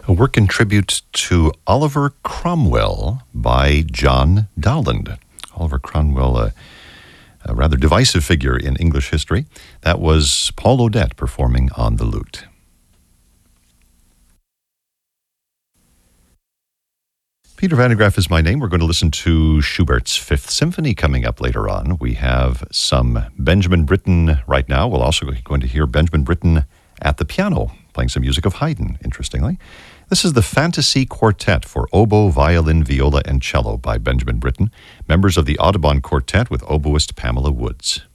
A work in tribute to Oliver Cromwell by John Dowland. Oliver Cromwell, a rather divisive figure in English history. That was Paul Odette performing on the lute. Peter Van de Graaff is my name. We're going to listen to Schubert's Fifth Symphony coming up later on. We have some Benjamin Britten right now. We're also going to hear Benjamin Britten at the piano, playing some music of Haydn, interestingly. This is the Fantasy Quartet for oboe, violin, viola, and cello by Benjamin Britten, members of the Audubon Quartet with oboist Pamela Woods.